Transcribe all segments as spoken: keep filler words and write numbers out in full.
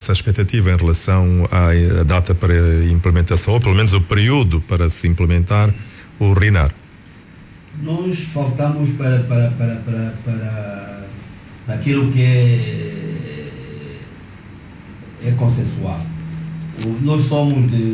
vossa expectativa em relação à, à data para a implementação, ou pelo menos o período para se implementar o RINAR? Nós pautamos para, para, para, para, para aquilo que é, é consensual. Nós somos de,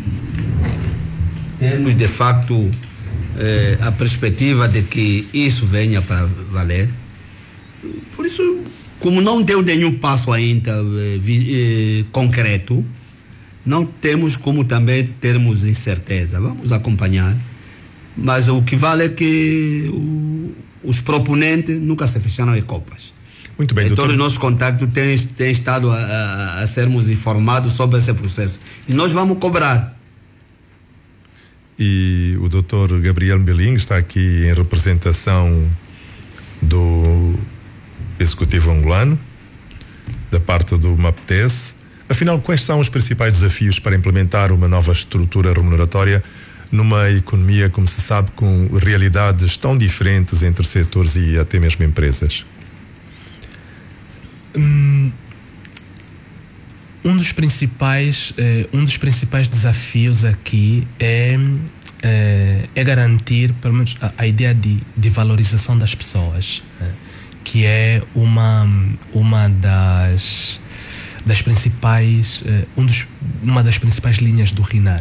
temos de facto eh, a perspectiva de que isso venha para valer. Por isso, como não deu nenhum passo ainda eh, vi, eh, concreto, não temos como também termos incerteza. Vamos acompanhar. Mas o que vale é que o, os proponentes nunca se fecharam em copas. Muito bem, e doutor. todos os nossos contatos têm, têm estado a, a, a sermos informados sobre esse processo. E nós vamos cobrar. E o doutor Gabriel Mbilingue está aqui em representação do Executivo angolano, da parte do MAPTES. Afinal, quais são os principais desafios para implementar uma nova estrutura remuneratória numa economia, como se sabe, com realidades tão diferentes entre setores e até mesmo empresas? Um dos principais, um dos principais desafios aqui é, é, é garantir, pelo menos, a, a ideia de, de valorização das pessoas, né? Que é uma, uma das, das principais, um dos, uma das principais linhas do RINAR.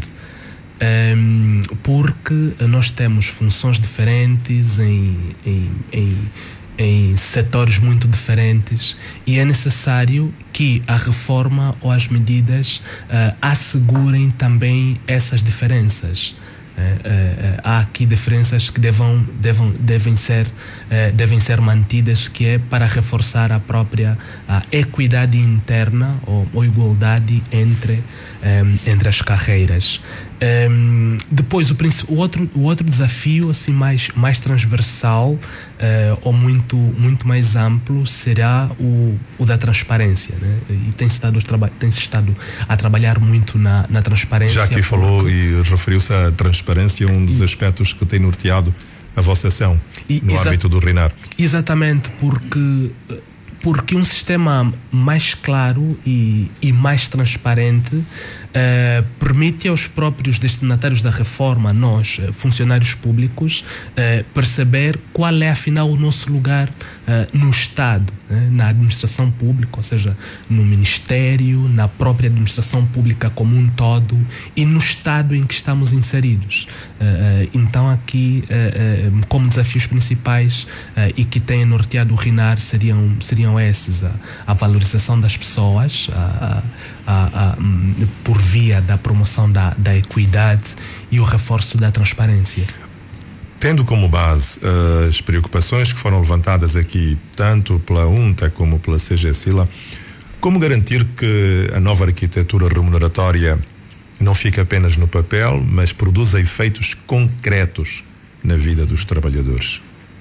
Um, porque nós temos funções diferentes em, em, em, em setores muito diferentes e é necessário que a reforma ou as medidas uh, assegurem também essas diferenças. Uh, uh, uh, há aqui diferenças que devam, devam, devem, ser, uh, devem ser mantidas, que é para reforçar a própria a equidade interna ou, ou igualdade entre, um, entre as carreiras. Um, depois, o, o, outro, o outro desafio assim, mais, mais transversal uh, ou muito, muito mais amplo será o, o da transparência, né? E tem-se estado, tem estado a trabalhar muito na, na transparência. Já aqui falou porque... e referiu-se à transparência, um dos aspectos que tem norteado a vossa ação e, no âmbito do RINAR. Exatamente, porque... porque um sistema mais claro e, e mais transparente uh, permite aos próprios destinatários da reforma, nós, funcionários públicos, uh, perceber qual é afinal o nosso lugar uh, no Estado, né? Na administração pública, ou seja, no Ministério, na própria administração pública como um todo e no Estado em que estamos inseridos. Uh, uh, então aqui, uh, uh, como desafios principais uh, e que têm norteado o RINAR seriam, seriam esses, a, a valorização das pessoas a, a, a, a, por via da promoção da, da equidade e o reforço da transparência. Tendo como base uh, as preocupações que foram levantadas aqui, tanto pela UNTA como pela C G S I L A, como garantir que a nova arquitetura remuneratória não fica apenas no papel, mas produza efeitos concretos na vida dos trabalhadores?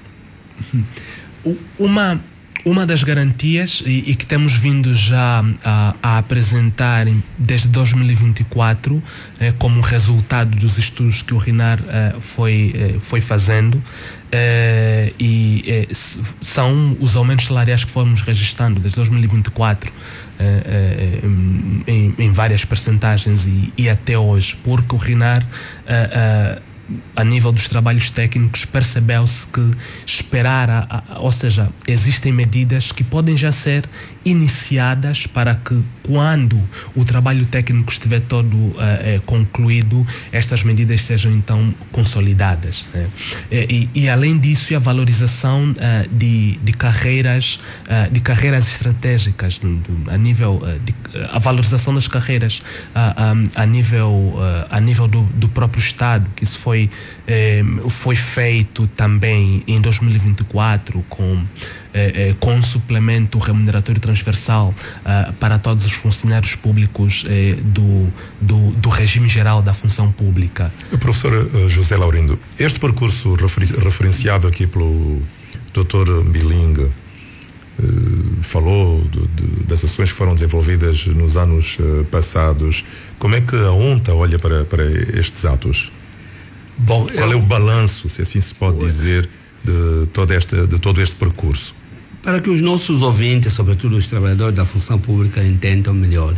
Uma... Uma das garantias, e, e que temos vindo já a, a apresentar desde dois mil e vinte e quatro, eh, como resultado dos estudos que o RINAR eh, foi, eh, foi fazendo, eh, e eh, são os aumentos salariais que fomos registrando desde dois mil e vinte e quatro, eh, eh, em, em várias percentagens e, e até hoje, porque o RINAR... Eh, eh, a nível dos trabalhos técnicos, percebeu-se que esperar, a, a, ou seja, existem medidas que podem já ser iniciadas para que, quando o trabalho técnico estiver todo uh, uh, concluído, estas medidas sejam então consolidadas. Né? E, e além disso, a valorização uh, de, de carreiras, uh, de carreiras estratégicas, do, do, a nível uh, de, a valorização das carreiras uh, um, a nível, uh, a nível do, do próprio Estado, que isso foi Foi, eh, foi feito também em dois mil e vinte e quatro com, eh, eh, com um suplemento remuneratório transversal eh, para todos os funcionários públicos eh, do, do, do regime geral da função pública. Professor uh, José Laurindo, este percurso referi- referenciado aqui pelo doutor Mbilingue uh, falou do, de, das ações que foram desenvolvidas nos anos uh, passados. Como é que a UNTA olha para, para estes atos? Bom, qual é o balanço, se assim se pode dizer, de, toda esta, de todo este percurso? Para que os nossos ouvintes, sobretudo os trabalhadores da função pública, entendam melhor.